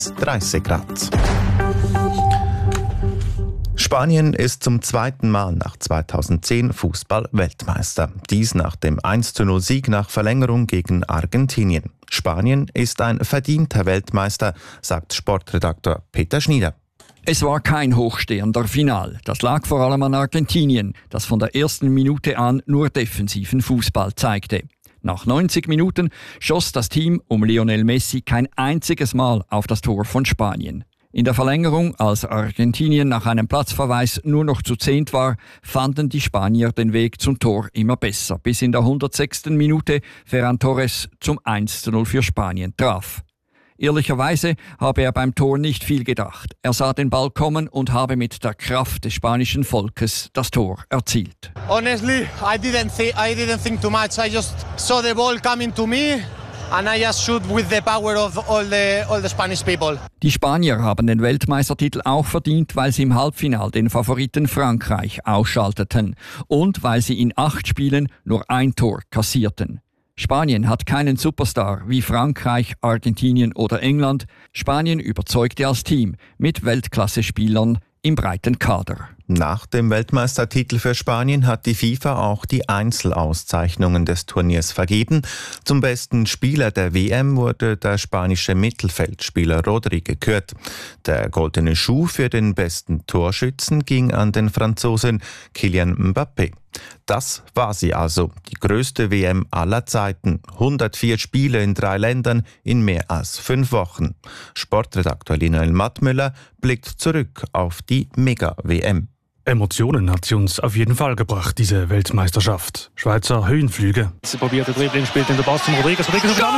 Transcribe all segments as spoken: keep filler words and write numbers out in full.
dreißig Grad. Spanien ist zum zweiten Mal nach zweitausendzehn Fußball-Weltmeister. Dies nach dem eins zu null Sieg nach Verlängerung gegen Argentinien. Spanien ist ein verdienter Weltmeister, sagt Sportredakteur Peter Schnieder. Es war kein hochstehender Final. Das lag vor allem an Argentinien, das von der ersten Minute an nur defensiven Fußball zeigte. Nach neunzig Minuten schoss das Team um Lionel Messi kein einziges Mal auf das Tor von Spanien. In der Verlängerung, als Argentinien nach einem Platzverweis nur noch zu zehnt war, fanden die Spanier den Weg zum Tor immer besser, bis in der hundertsechsten Minute Ferran Torres zum eins zu null für Spanien traf. Ehrlicherweise habe er beim Tor nicht viel gedacht. Er sah den Ball kommen und habe mit der Kraft des spanischen Volkes das Tor erzielt. Honestly, I didn't think, I didn't think too much. I just saw the ball coming to me. And I just shoot with the power of all the, all the Spanish people. Die Spanier haben den Weltmeistertitel auch verdient, weil sie im Halbfinale den Favoriten Frankreich ausschalteten und weil sie in acht Spielen nur ein Tor kassierten. Spanien hat keinen Superstar wie Frankreich, Argentinien oder England. Spanien überzeugte als Team mit Weltklasse-Spielern im breiten Kader. Nach dem Weltmeistertitel für Spanien hat die FIFA auch die Einzelauszeichnungen des Turniers vergeben. Zum besten Spieler der W M wurde der spanische Mittelfeldspieler Rodri gekürt. Der goldene Schuh für den besten Torschützen ging an den Franzosen Kylian Mbappé. Das war sie also, die größte W M aller Zeiten. hundertvier Spiele in drei Ländern in mehr als fünf Wochen. Sportredakteur Lionel Mattmüller blickt zurück auf die Mega-W M. Emotionen hat sie uns auf jeden Fall gebracht, diese Weltmeisterschaft. Schweizer Höhenflüge. Sie probiert den Dribbling, spielt den Pass zum Rodriguez. Rodriguez Goal!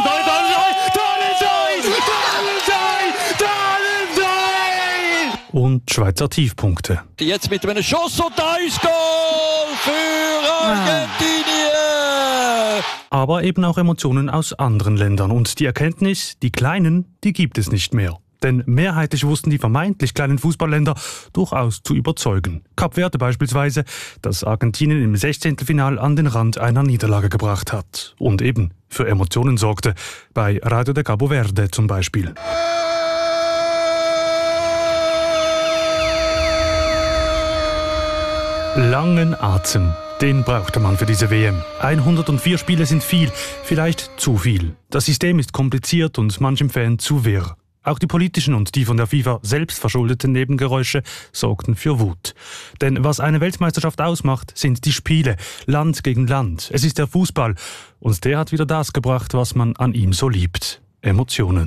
Und Schweizer Tiefpunkte. Jetzt mit einem Schuss und da ist Goal für Argentinien! Aber eben auch Emotionen aus anderen Ländern. Und die Erkenntnis, die Kleinen, die gibt es nicht mehr. Denn mehrheitlich wussten die vermeintlich kleinen Fußballländer durchaus zu überzeugen. Kap Verde beispielsweise, das Argentinien im Sechzehntelfinal an den Rand einer Niederlage gebracht hat. Und eben für Emotionen sorgte, bei Radio de Cabo Verde zum Beispiel. Langen Atem, den brauchte man für diese W M. hundertvier Spiele sind viel, vielleicht zu viel. Das System ist kompliziert und manchem Fan zu wirr. Auch die politischen und die von der FIFA selbst verschuldeten Nebengeräusche sorgten für Wut. Denn was eine Weltmeisterschaft ausmacht, sind die Spiele, Land gegen Land. Es ist der Fußball und der hat wieder das gebracht, was man an ihm so liebt: Emotionen.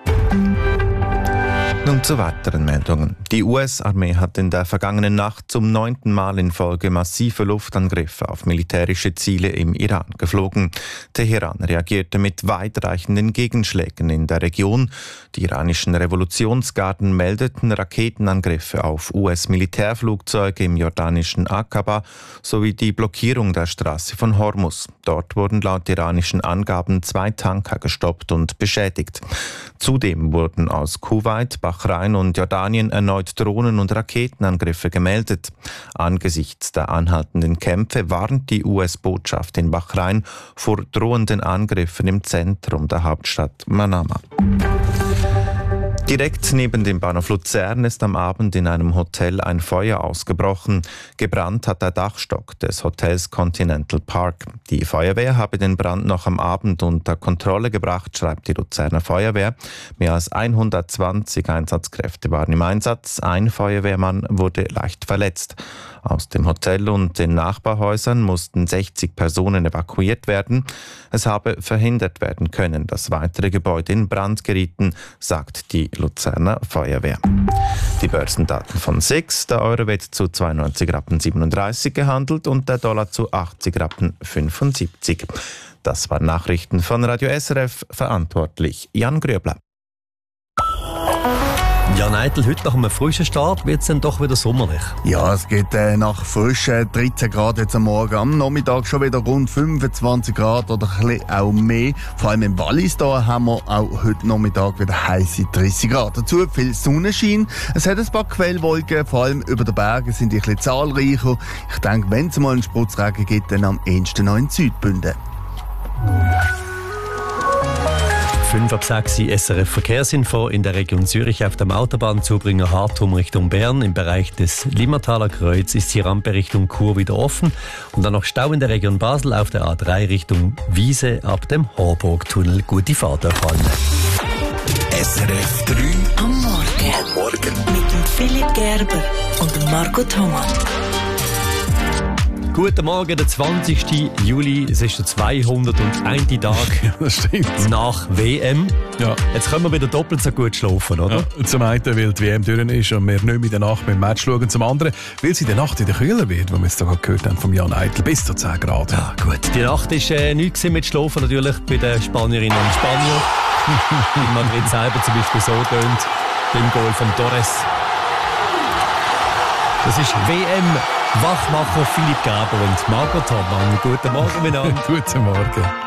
Nun zu weiteren Meldungen. Die U S-Armee hat in der vergangenen Nacht zum neunten Mal in Folge massive Luftangriffe auf militärische Ziele im Iran geflogen. Teheran reagierte mit weitreichenden Gegenschlägen in der Region. Die iranischen Revolutionsgarden meldeten Raketenangriffe auf U S-Militärflugzeuge im jordanischen Aqaba sowie die Blockierung der Straße von Hormuz. Dort wurden laut iranischen Angaben zwei Tanker gestoppt und beschädigt. Zudem wurden aus Kuwait, Bahrain und Jordanien erneut Drohnen- und Raketenangriffe gemeldet. Angesichts der anhaltenden Kämpfe warnt die U S-Botschaft in Bahrain vor drohenden Angriffen im Zentrum der Hauptstadt Manama. Direkt neben dem Bahnhof Luzern ist am Abend in einem Hotel ein Feuer ausgebrochen. Gebrannt hat der Dachstock des Hotels Continental Park. Die Feuerwehr habe den Brand noch am Abend unter Kontrolle gebracht, schreibt die Luzerner Feuerwehr. Mehr als hundertzwanzig Einsatzkräfte waren im Einsatz. Ein Feuerwehrmann wurde leicht verletzt. Aus dem Hotel und den Nachbarhäusern mussten sechzig Personen evakuiert werden. Es habe verhindert werden können, dass weitere Gebäude in Brand gerieten, sagt die Luzerner Feuerwehr. Die Börsendaten von S I X. Der Euro wird zu zweiundneunzig Rappen siebenunddreißig gehandelt und der Dollar zu achtzig Rappen fünfundsiebzig. Das waren Nachrichten von Radio S R F, verantwortlich Jan Gröbler. Ja, Neitel, heute nach einem frischen Start wird es dann doch wieder sommerlich. Ja, es geht äh, nach frischen dreizehn Grad jetzt am Morgen. Am Nachmittag schon wieder rund fünfundzwanzig Grad oder ein bisschen auch mehr. Vor allem im Wallis da haben wir auch heute Nachmittag wieder heisse dreißig Grad. Dazu viel Sonnenschein. Es hat ein paar Quellwolken, vor allem über den Bergen sind die ein bisschen zahlreicher. Ich denke, wenn es mal einen Spritzregen gibt, dann am ehesten noch in Südbünden. fünf ab sechs S R F Verkehrsinfo in der Region Zürich auf dem Autobahnzubringer Hartum Richtung Bern. Im Bereich des Limmertaler Kreuz ist die Rampe Richtung Chur wieder offen. Und dann noch Stau in der Region Basel auf der A drei Richtung Wiese ab dem Horburgtunnel. Gute Fahrt auf allen. S R F drei am Morgen. Am Morgen. Mit dem Philipp Gerber und dem Marco Thomas. Guten Morgen, der zwanzigsten Juli. Es ist der zweihunderteins. Tag das stimmt. nach W M. Ja. Jetzt können wir wieder doppelt so gut schlafen, oder? Ja. Zum einen, weil die W M durch ist und wir nicht mehr in der Nacht mit dem Match schauen. Zum anderen, weil sie in der Nacht wieder kühler wird, wie wir jetzt gerade gehört haben vom Jan Eitel, bis zu zehn Grad. Ja, gut. Die Nacht war äh, nichts mit Schlafen, natürlich bei den Spanierinnen und Spaniern. In Madrid selber zum Beispiel so tönt, beim Goal von Torres. Das ist W M-Wachmacher Philipp Gerber und Marco Thomann. Guten Morgen miteinander. Guten Morgen.